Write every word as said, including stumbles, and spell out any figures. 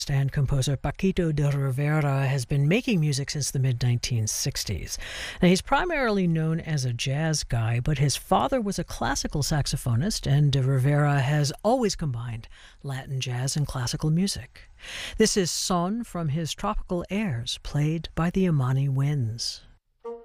And composer Paquito de Rivera has been making music since the mid nineteen sixties. Now, he's primarily known as a jazz guy, but his father was a classical saxophonist, and de Rivera has always combined Latin jazz and classical music. This is Son from his Tropical Airs, played by the Imani Winds.